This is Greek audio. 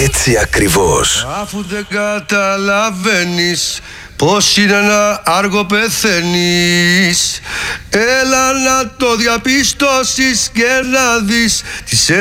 Έτσι ακριβώς. Αφού δεν καταλαβαίνεις πως είναι να άργο πεθαίνεις, έλα να το διαπιστώσεις και να δεις τις